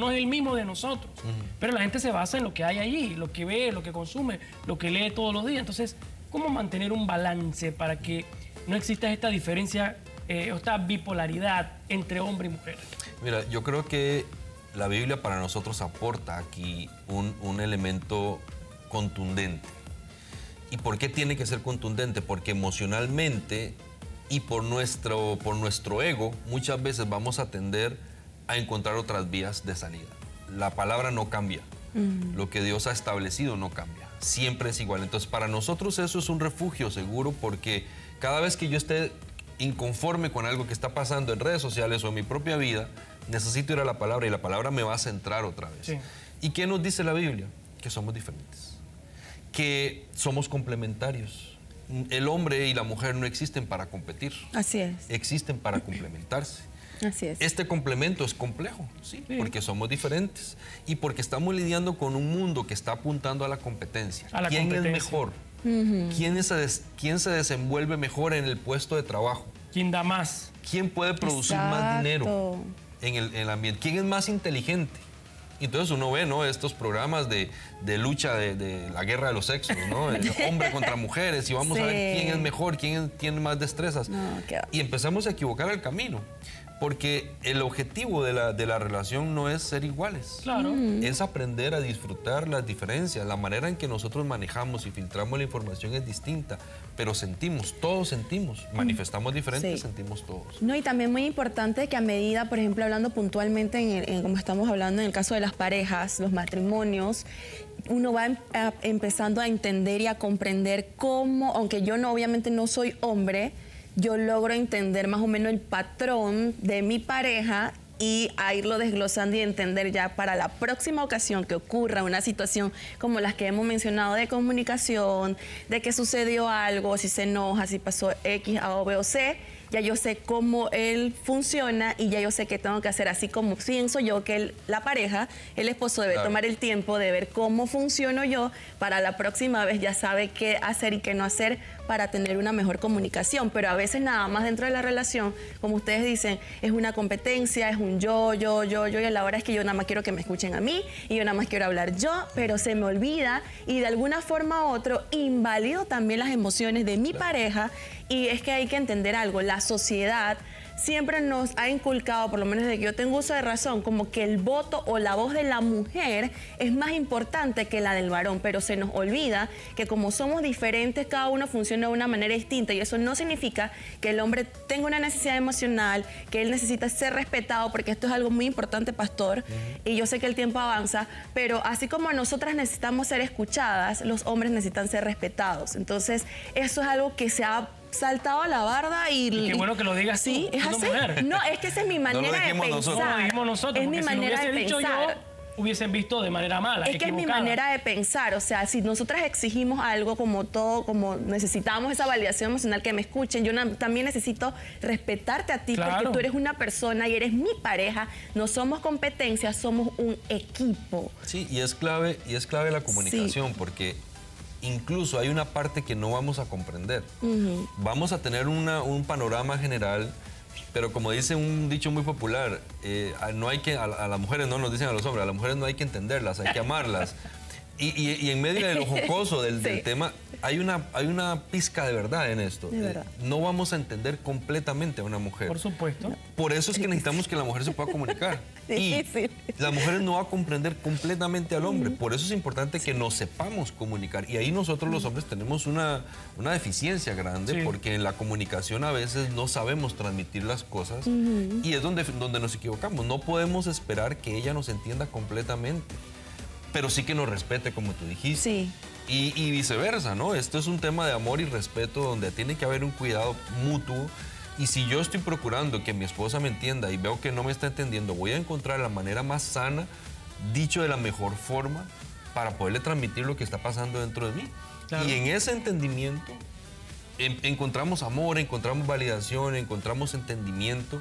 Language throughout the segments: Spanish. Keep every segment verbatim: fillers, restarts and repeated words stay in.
no es el mismo de nosotros. Uh-huh. Pero la gente se basa en lo que hay allí, lo que ve, lo que consume, lo que lee todos los días. Entonces, ¿cómo mantener un balance para que no exista esta diferencia, eh, esta bipolaridad entre hombre y mujer? Mira, yo creo que la Biblia para nosotros aporta aquí un, un elemento contundente. ¿Y por qué tiene que ser contundente? Porque emocionalmente y por nuestro, por nuestro ego muchas veces vamos a tender a encontrar otras vías de salida. La palabra no cambia. Mm. Lo que Dios ha establecido no cambia. Siempre es igual. Entonces, para nosotros eso es un refugio seguro, porque cada vez que yo esté inconforme con algo que está pasando en redes sociales o en mi propia vida, necesito ir a la palabra y la palabra me va a centrar otra vez. Sí. ¿Y qué nos dice la Biblia? Que somos diferentes, que somos complementarios. El hombre y la mujer no existen para competir. Así es. Existen para complementarse. Así es. Este complemento es complejo, ¿sí? Sí. Porque somos diferentes y porque estamos lidiando con un mundo que está apuntando a la competencia. A la ¿Quién competencia. es mejor? Uh-huh. ¿Quién, es, ¿Quién se desenvuelve mejor en el puesto de trabajo? ¿Quién da más? ¿Quién puede producir Exacto. más dinero en el, en el ambiente? ¿Quién es más inteligente? Entonces uno ve, ¿no?, estos programas de, de lucha de, de la guerra de los sexos, ¿no? Hombre contra mujeres, y vamos sí. a ver quién es mejor, quién tiene más destrezas. No, qué... Y empezamos a equivocar el camino, porque el objetivo de la, de la relación no es ser iguales. Claro. Mm. Es aprender a disfrutar las diferencias. La manera en que nosotros manejamos y filtramos la información es distinta, pero sentimos, todos sentimos, manifestamos diferentes, sí. sentimos todos. No, y también muy importante que a medida, por ejemplo, hablando puntualmente, en, el, en como estamos hablando en el caso de las parejas, los matrimonios, uno va em, a, empezando a entender y a comprender cómo, aunque yo no, obviamente no soy hombre, yo logro entender más o menos el patrón de mi pareja y a irlo desglosando y entender ya para la próxima ocasión que ocurra una situación como las que hemos mencionado de comunicación, de que sucedió algo, si se enoja, si pasó X, A o B o C, ya yo sé cómo él funciona y ya yo sé qué tengo que hacer, así como pienso yo que el, la pareja, el esposo debe claro. tomar el tiempo de ver cómo funciono yo, para la próxima vez ya sabe qué hacer y qué no hacer para tener una mejor comunicación. Pero a veces nada más dentro de la relación, como ustedes dicen, es una competencia, es un yo, yo, yo, yo, y a la hora es que yo nada más quiero que me escuchen a mí y yo nada más quiero hablar yo, pero se me olvida y de alguna forma u otra invalido también las emociones de mi claro. pareja. Y es que hay que entender algo, la sociedad siempre nos ha inculcado, por lo menos desde que yo tengo uso de razón, como que el voto o la voz de la mujer es más importante que la del varón, pero se nos olvida que como somos diferentes, cada uno funciona de una manera distinta, y eso no significa que el hombre tenga una necesidad emocional, que él necesita ser respetado, porque esto es algo muy importante, pastor, uh-huh. y yo sé que el tiempo avanza, pero así como nosotras necesitamos ser escuchadas, los hombres necesitan ser respetados. Entonces, eso es algo que se ha saltado a la barda y... y qué bueno que lo digas sí, tú, es así. Mujer. No, es que esa es mi manera no lo de pensar. Nosotros. No lo dijimos nosotros, es mi si manera lo de dicho pensar. Yo, hubiesen visto de manera mala, Es que equivocada. es mi manera de pensar. O sea, si nosotras exigimos algo como todo, como necesitamos esa validación emocional, que me escuchen, yo na- también necesito respetarte a ti, claro. porque tú eres una persona y eres mi pareja. No somos competencia, somos un equipo. Sí, y es clave, y es clave la comunicación, sí. porque incluso hay una parte que no vamos a comprender. Uh-huh. Vamos a tener una, un panorama general, pero como dice un dicho muy popular, eh, no hay que, a, a las mujeres no nos dicen a los hombres, a las mujeres no hay que entenderlas, hay que amarlas. Y, y, y en medio de lo jocoso del, sí. del tema, hay una, hay una pizca de verdad en esto. De verdad. Eh, no vamos a entender completamente a una mujer. Por supuesto. Por eso es que necesitamos que la mujer se pueda comunicar. Y la mujer no va a comprender completamente al hombre. Por eso es importante que nos sepamos comunicar. Y ahí nosotros los hombres tenemos una, una deficiencia grande, sí. porque en la comunicación a veces no sabemos transmitir las cosas. Uh-huh. Y es donde, donde nos equivocamos. No podemos esperar que ella nos entienda completamente, pero sí que nos respete, como tú dijiste. Sí. Y, y viceversa, ¿no? Esto es un tema de amor y respeto donde tiene que haber un cuidado mutuo. Y si yo estoy procurando que mi esposa me entienda y veo que no me está entendiendo, voy a encontrar la manera más sana, dicho de la mejor forma, para poderle transmitir lo que está pasando dentro de mí. Claro. Y en ese entendimiento en, encontramos amor, encontramos validación, encontramos entendimiento.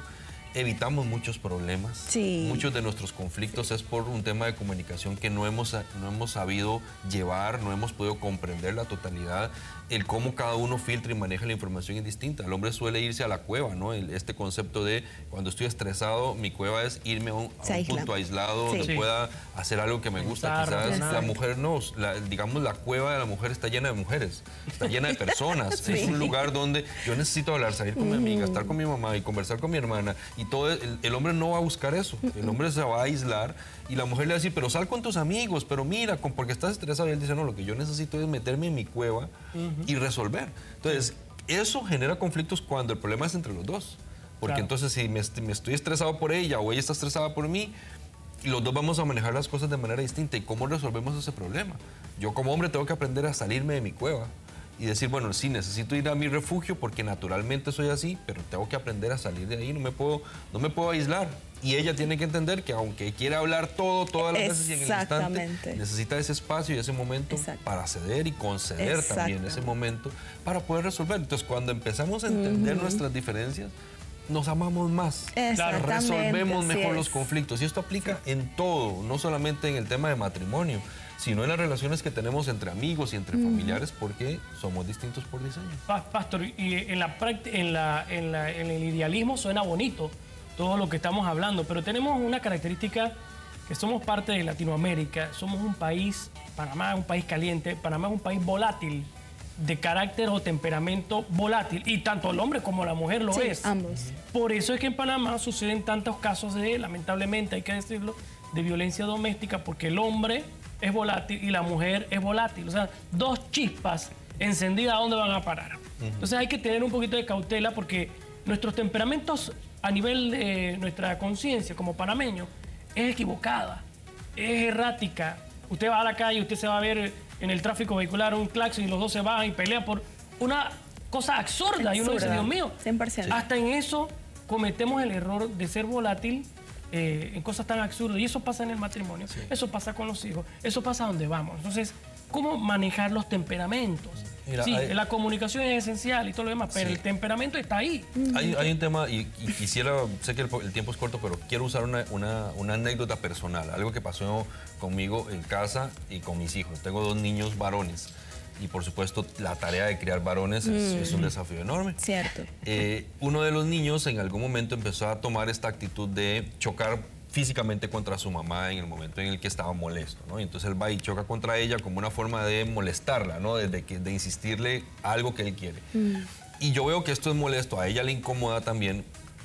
evitamos muchos problemas. Sí. Muchos de nuestros conflictos sí. es por un tema de comunicación que no hemos, no hemos sabido llevar, no hemos podido comprender la totalidad. El cómo cada uno filtra y maneja la información es distinta. El hombre suele irse a la cueva, ¿no? El, este concepto de cuando estoy estresado, mi cueva es irme a un, a un punto aislado sí. donde sí. pueda hacer algo que me gusta. Pensar, quizás la mujer no, la, digamos la cueva de la mujer está llena de mujeres, está llena de personas. sí. Es un lugar donde yo necesito hablar, salir con mi amiga, estar con mi mamá y conversar con mi hermana. Y todo el, el hombre no va a buscar eso. El hombre se va a aislar y la mujer le va a decir, pero sal con tus amigos, pero mira, con, porque estás estresado. Y él dice, no, lo que yo necesito es meterme en mi cueva uh-huh. y resolver. Entonces, eso genera conflictos cuando el problema es entre los dos. Porque claro. entonces si me, me estoy estresado por ella o ella está estresada por mí, los dos vamos a manejar las cosas de manera distinta. ¿Y cómo resolvemos ese problema? Yo como hombre tengo que aprender a salirme de mi cueva y decir, bueno, sí, necesito ir a mi refugio porque naturalmente soy así, pero tengo que aprender a salir de ahí, no me puedo, no me puedo aislar. Y ella tiene que entender que aunque quiera hablar todo, todas las veces y en el instante, necesita ese espacio y ese momento Exacto. para ceder y conceder también ese momento para poder resolver. Entonces, cuando empezamos a entender uh-huh. nuestras diferencias, nos amamos más, resolvemos mejor es. los conflictos. Y esto aplica en todo, no solamente en el tema de matrimonio, sino en las relaciones que tenemos entre amigos y entre mm. familiares, porque somos distintos por diseño. Pastor, y en, la en, la, en, la, en el idealismo suena bonito todo lo que estamos hablando, pero tenemos una característica que somos parte de Latinoamérica, somos un país, Panamá es un país caliente, Panamá es un país volátil, de carácter o temperamento volátil, y tanto el hombre como la mujer lo sí, es. ambos. Por eso es que en Panamá suceden tantos casos de, lamentablemente hay que decirlo, de violencia doméstica, porque el hombre es volátil y la mujer es volátil. O sea, dos chispas encendidas, ¿a dónde van a parar? Uh-huh. Entonces hay que tener un poquito de cautela porque nuestros temperamentos a nivel de nuestra conciencia como panameños es equivocada, es errática. Usted va a la calle, usted se va a ver en el tráfico vehicular un claxon y los dos se bajan y pelean por una cosa absurda. absurda. Y uno dice, Dios mío, cien por ciento. Hasta en eso cometemos el error de ser volátil eh, en cosas tan absurdas. Y eso pasa en el matrimonio, sí. eso pasa con los hijos, eso pasa donde vamos. Entonces, ¿cómo manejar los temperamentos? Mira, sí, hay, la comunicación es esencial y todo lo demás, pero sí. el temperamento está ahí. Hay, hay un tema, y, y quisiera, sé que el, el tiempo es corto, pero quiero usar una, una, una anécdota personal, algo que pasó conmigo en casa y con mis hijos. Tengo dos niños varones y por supuesto la tarea de criar varones mm. es, es un desafío enorme. Cierto. Eh, uno de los niños en algún momento empezó a tomar esta actitud de chocar físicamente contra su mamá en el momento en el que estaba molesto, ¿no? Y entonces él va y choca contra ella como una forma de molestarla, ¿no? De, de, de insistirle algo que él quiere. Mm. Y yo veo que esto es molesto, a ella le incomoda también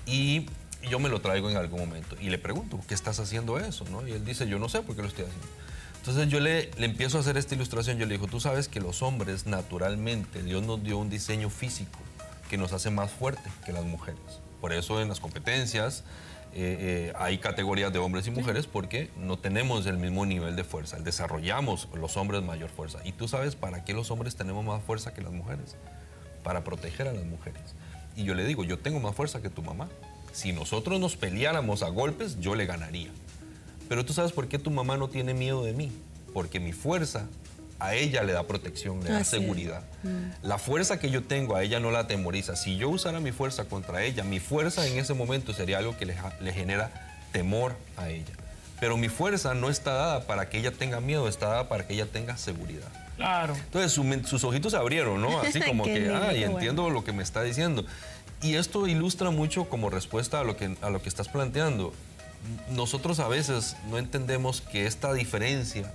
y yo me lo traigo en algún momento y le pregunto, ¿qué estás haciendo eso? ¿No? Y él dice, yo no sé por qué lo estoy haciendo. Entonces yo le, le empiezo a hacer esta ilustración, yo le digo, tú sabes que los hombres naturalmente, Dios nos dio un diseño físico que nos hace más fuertes que las mujeres. Por eso en las competencias Eh, eh, hay categorías de hombres y mujeres porque no tenemos el mismo nivel de fuerza. Desarrollamos los hombres mayor fuerza. ¿Y tú sabes para qué los hombres tenemos más fuerza que las mujeres? Para proteger a las mujeres. Y yo le digo, yo tengo más fuerza que tu mamá. Si nosotros nos peleáramos a golpes, yo le ganaría. Pero tú sabes por qué tu mamá no tiene miedo de mí. Porque mi fuerza a ella le da protección, le da Así seguridad. Mm. La fuerza que yo tengo a ella no la atemoriza. Si yo usara mi fuerza contra ella, mi fuerza en ese momento sería algo que le, le genera temor a ella. Pero mi fuerza no está dada para que ella tenga miedo, está dada para que ella tenga seguridad. Claro. Entonces su, sus ojitos se abrieron, ¿no? Así como que, lindo, ay, entiendo bueno. lo que me está diciendo. Y esto ilustra mucho como respuesta a lo que, a lo que estás planteando. Nosotros a veces no entendemos que esta diferencia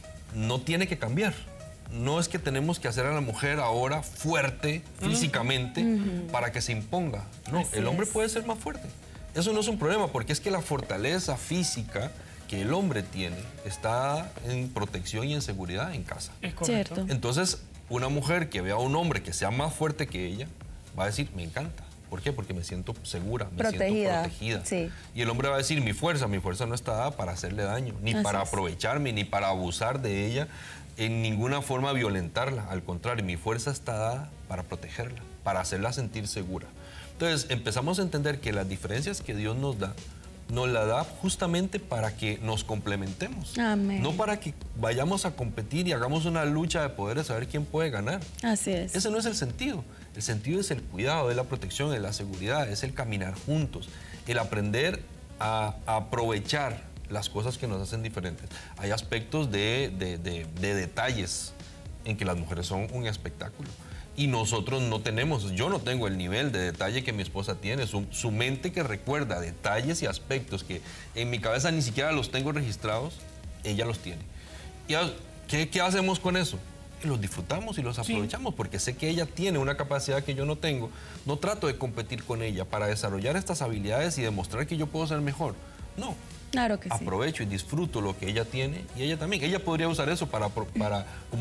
no tiene que cambiar. No es que tenemos que hacer a la mujer ahora fuerte físicamente uh-huh. para que se imponga. No, Así el hombre es. puede ser más fuerte. Eso no es un problema porque es que la fortaleza física que el hombre tiene está en protección y en seguridad en casa. Es correcto. Cierto. Entonces, una mujer que vea a un hombre que sea más fuerte que ella va a decir, me encanta. ¿Por qué? Porque me siento segura, me protegida. siento protegida. Sí. Y el hombre va a decir, mi fuerza, mi fuerza no está dada para hacerle daño, ni Así para es. aprovecharme, ni para abusar de ella, en ninguna forma violentarla. Al contrario, mi fuerza está dada para protegerla, para hacerla sentir segura. Entonces, empezamos a entender que las diferencias que Dios nos da, nos la da justamente para que nos complementemos. Amén. No para que vayamos a competir y hagamos una lucha de poderes a ver quién puede ganar. Así es. Ese no es el sentido. El sentido es el cuidado, es la protección, es la seguridad, es el caminar juntos. el aprender a, a aprovechar las cosas que nos hacen diferentes. Hay aspectos de, de, de, de detalles en que las mujeres son un espectáculo. Y nosotros no tenemos, yo no tengo el nivel de detalle que mi esposa tiene. Su, su mente que recuerda detalles y aspectos que en mi cabeza ni siquiera los tengo registrados, ella los tiene. ¿Y qué, qué hacemos con eso? Y los disfrutamos y los aprovechamos, sí, porque sé que ella tiene una capacidad que yo no tengo. No trato de competir con ella para desarrollar estas habilidades y demostrar que yo puedo ser mejor. No. Claro que sí. Aprovecho y disfruto lo que ella tiene y ella también. Ella podría usar eso para, para como